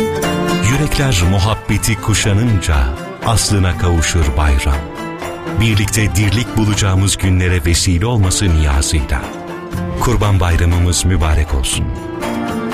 Yürekler muhabbeti kuşanınca aslına kavuşur bayram. Birlikte dirlik bulacağımız günlere vesile olması niyazıyla. Kurban Bayramımız mübarek olsun.